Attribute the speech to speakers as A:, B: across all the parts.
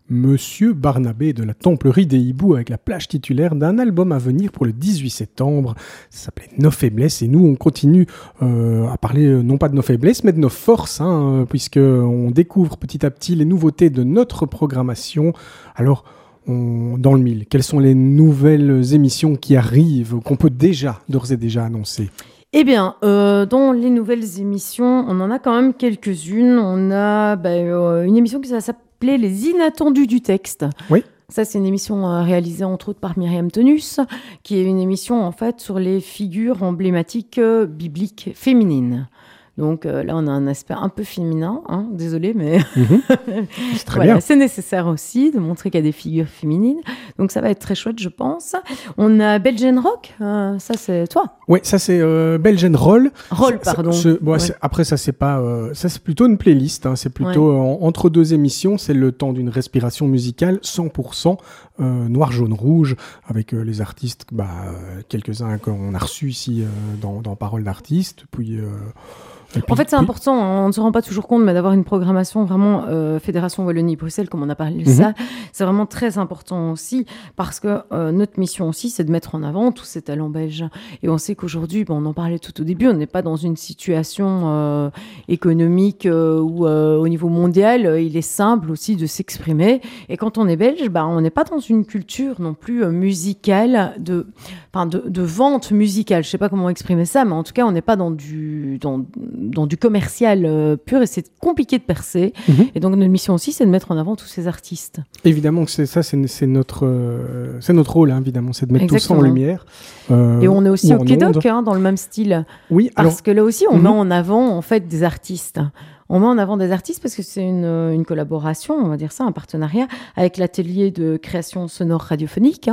A: Monsieur Barnabé de la Templerie des Hiboux avec la plage titulaire d'un album à venir pour le 18 septembre. Ça s'appelait Nos faiblesses et nous on continue à parler non pas de nos faiblesses mais de nos forces puisqu'on découvre petit à petit les nouveautés de notre programmation. Alors dans le mille, quelles sont les nouvelles émissions qui arrivent, qu'on peut d'ores et déjà annoncer ?
B: Eh bien, dans les nouvelles émissions, on en a quand même quelques-unes. On a une émission qui s'appelait Les Inattendus du texte.
A: Oui.
B: Ça, c'est une émission réalisée entre autres par Myriam Tenus, qui est une émission en fait sur les figures emblématiques bibliques féminines. Donc là, on a un aspect un peu féminin, désolé, mais
A: c'est très bien.
B: C'est nécessaire aussi de montrer qu'il y a des figures féminines. Donc ça va être très chouette, je pense. On a Belgian Rock, ça c'est toi.
A: Oui, ça c'est Belgian Roll.
B: Pardon.
A: Après, ça c'est pas, ça c'est plutôt une playlist. C'est plutôt entre deux émissions. C'est le temps d'une respiration musicale 100% noir, jaune, rouge, avec les artistes, quelques-uns qu'on a reçus ici dans Paroles d'artistes, puis.
B: En fait, c'est important, on ne se rend pas toujours compte, mais d'avoir une programmation vraiment Fédération Wallonie-Bruxelles, comme on a parlé de ça, c'est vraiment très important aussi, parce que notre mission aussi, c'est de mettre en avant tous ces talents belges. Et on sait qu'aujourd'hui, on en parlait tout au début, on n'est pas dans une situation économique où au niveau mondial, il est simple aussi de s'exprimer. Et quand on est belge, on n'est pas dans une culture non plus musicale, de vente musicale. Je ne sais pas comment exprimer ça, mais en tout cas, on n'est pas dans du commercial pur, et c'est compliqué de percer. Et donc notre mission aussi, c'est de mettre en avant tous ces artistes.
A: Évidemment que c'est notre rôle, évidemment, c'est de mettre tout ça en lumière.
B: Et on est aussi au Quédoc, dans le même style.
A: Oui,
B: parce que là aussi, on met en avant en fait des artistes. On met en avant des artistes parce que c'est une collaboration, on va dire ça, un partenariat avec l'atelier de création sonore radiophonique,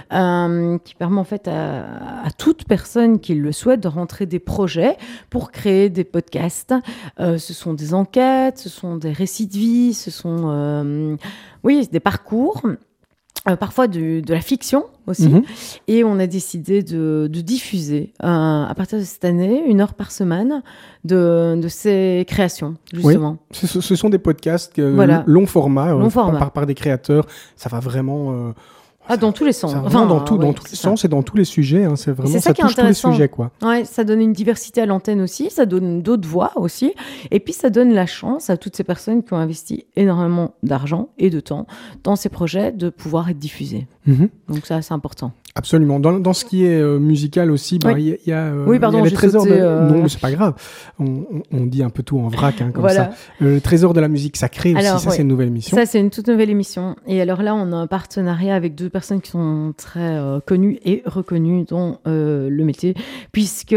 B: qui permet en fait à toute personne qui le souhaite de rentrer des projets pour créer des podcasts. Ce sont des enquêtes, ce sont des récits de vie, ce sont des parcours. Parfois de la fiction aussi. Et on a décidé de diffuser à partir de cette année 1 heure par semaine de ces créations, justement.
A: Oui. Ce sont des podcasts long format, par des créateurs. Ça va vraiment...
B: dans tous les sens.
A: Dans tous les sens et dans tous les sujets. C'est vraiment ça touche tous les sujets, quoi.
B: Ouais, ça donne une diversité à l'antenne aussi, ça donne d'autres voix aussi, et puis ça donne la chance à toutes ces personnes qui ont investi énormément d'argent et de temps dans ces projets de pouvoir être diffusés. Donc ça, c'est important.
A: Absolument. Dans ce qui est musical aussi, il y a les trésors Non, mais c'est pas grave. On dit un peu tout en vrac, comme ça. Le trésor de la musique sacrée aussi, c'est une nouvelle émission.
B: Ça, c'est une toute nouvelle émission. Et alors là, on a un partenariat avec 2 personnes qui sont très connues et reconnues dans le métier, puisque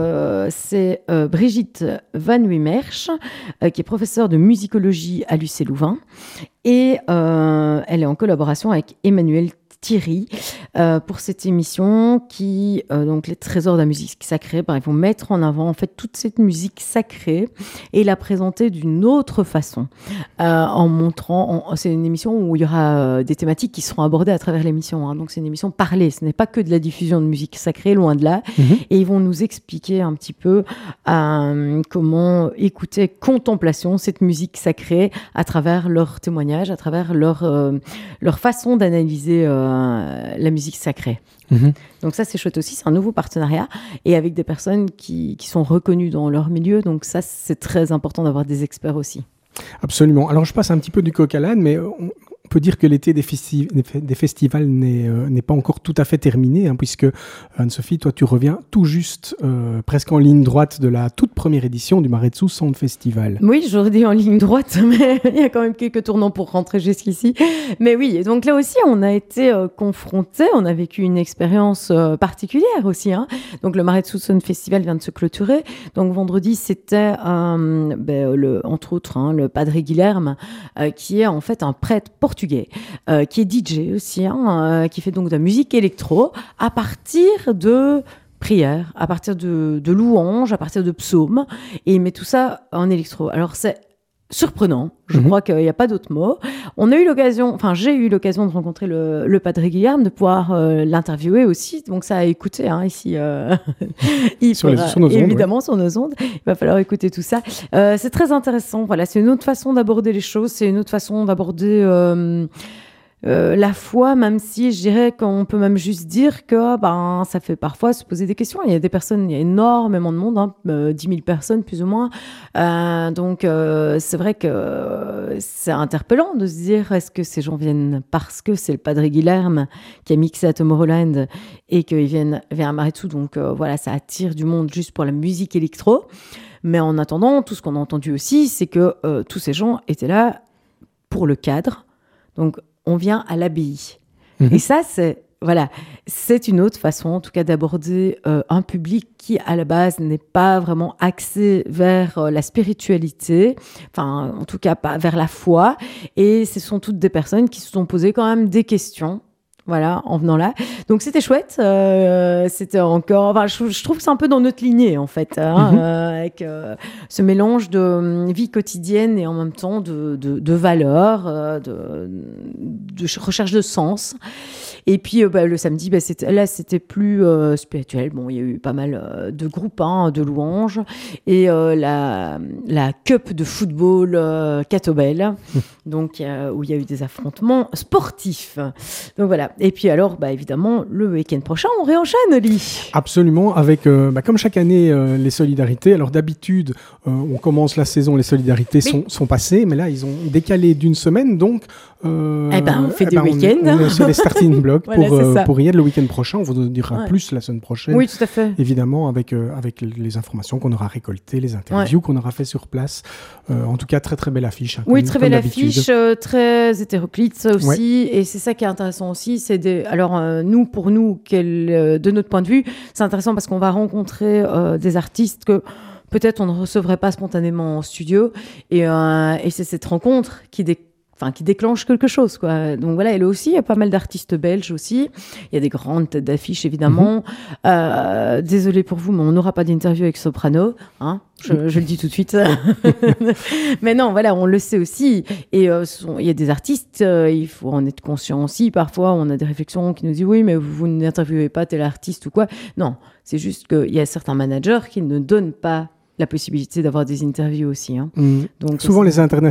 B: c'est Brigitte Van Wimmersch, qui est professeure de musicologie à l'UC Louvain, et elle est en collaboration avec Emmanuel Thierry pour cette émission qui donc les trésors de la musique sacrée, ils vont mettre en avant en fait toute cette musique sacrée et la présenter d'une autre façon en montrant c'est une émission où il y aura des thématiques qui seront abordées à travers l'émission, donc c'est une émission parlée, ce n'est pas que de la diffusion de musique sacrée, loin de là. Et ils vont nous expliquer un petit peu comment écouter contemplation, cette musique sacrée, à travers leurs témoignages, à travers leur façon d'analyser la musique sacrée. Donc ça, c'est chouette aussi, c'est un nouveau partenariat, et avec des personnes qui sont reconnues dans leur milieu, donc ça, c'est très important d'avoir des experts aussi.
A: Absolument. Alors, je passe un petit peu du coq à l'âne, mais on peut dire que l'été des festivals n'est pas encore tout à fait terminé, puisque Anne-Sophie, toi, tu reviens tout juste, presque en ligne droite de la toute première édition du Maretsu Sound Festival.
B: Oui, j'aurais dit en ligne droite, mais il y a quand même quelques tournants pour rentrer jusqu'ici. Mais oui, et donc là aussi, on a été confrontés, on a vécu une expérience particulière aussi. Donc le Maretsu Sound Festival vient de se clôturer. Donc vendredi, c'était entre autres le Padre Guilherme, qui est en fait un prêtre portugais, qui est DJ aussi, qui fait donc de la musique électro à partir de prières, à partir de louanges, à partir de psaumes, et il met tout ça en électro. Alors c'est surprenant. Je crois qu'il n'y a pas d'autre mot. J'ai eu l'occasion de rencontrer le Padre Guilherme, de pouvoir l'interviewer aussi. Donc ça a écouté ici.
A: Sur nos ondes,
B: évidemment, sur nos ondes. Il va falloir écouter tout ça. C'est très intéressant. Voilà, c'est une autre façon d'aborder les choses. C'est une autre façon d'aborder la foi, même si je dirais qu'on peut même juste dire que ça fait parfois se poser des questions. Il y a des personnes, il y a énormément de monde, 10 000 personnes plus ou moins. Donc c'est vrai que c'est interpellant de se dire, est-ce que ces gens viennent parce que c'est le Padre Guilherme qui a mixé à Tomorrowland et qu'ils viennent vers Amaretsu, donc voilà, ça attire du monde juste pour la musique électro. Mais en attendant, tout ce qu'on a entendu aussi, c'est que tous ces gens étaient là pour le cadre. Donc on vient à l'abbaye. Et ça, c'est une autre façon, en tout cas, d'aborder un public qui, à la base, n'est pas vraiment axé vers la spiritualité, enfin, en tout cas, pas vers la foi. Et ce sont toutes des personnes qui se sont posées quand même des questions. Voilà, en venant là. Donc, c'était chouette. C'était encore... Enfin, je trouve que c'est un peu dans notre lignée, en fait, avec ce mélange de vie quotidienne et en même temps de valeurs, de recherche de sens. Et puis, le samedi, c'était plus spirituel. Bon, il y a eu pas mal de groupes de louanges. Et la Cup de football Catobel, donc, où il y a eu des affrontements sportifs. Donc, voilà. Et puis alors, évidemment, le week-end prochain, on réenchaîne, Oli.
A: Absolument, avec, comme chaque année, les solidarités. Alors d'habitude, on commence la saison, les solidarités sont passées, mais là, ils ont décalé d'une semaine, donc...
B: on fait des week-ends.
A: On est sur les starting blocks
B: voilà,
A: pour y être le week-end prochain. On vous dira plus la semaine prochaine.
B: Oui, tout à fait.
A: Évidemment, avec les informations qu'on aura récoltées, les interviews qu'on aura fait sur place. En tout cas, très très belle affiche.
B: Oui, très belle affiche, très hétéroclite aussi. Ouais. Et c'est ça qui est intéressant aussi. Alors, pour nous, de notre point de vue, c'est intéressant parce qu'on va rencontrer des artistes que peut-être on ne recevrait pas spontanément en studio. Et c'est cette rencontre qui déclenche quelque chose, quoi. Donc voilà, et là aussi, il y a pas mal d'artistes belges aussi. Il y a des grandes têtes d'affiche, évidemment. Désolée pour vous, mais on n'aura pas d'interview avec Soprano, hein. Je le dis tout de suite. Mais non, voilà, on le sait aussi. Et il y a des artistes, il faut en être conscient aussi. Parfois, on a des réflexions qui nous disent « Oui, mais vous n'interviewez pas tel artiste ou quoi ». Non, c'est juste qu'il y a certains managers qui ne donnent pas la possibilité d'avoir des interviews aussi. Donc,
A: souvent, les internationaux